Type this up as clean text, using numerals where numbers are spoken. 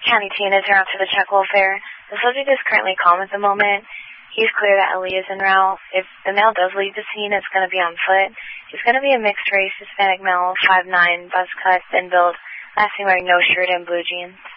County TNs are out for the Czech welfare. The subject is currently calm at the moment. He's clear that Ellie is en route. If the male does leave the scene, it's going to be on foot. He's going to be a mixed-race Hispanic male, 5'9", buzz cut, thin build, last seen wearing no shirt and blue jeans.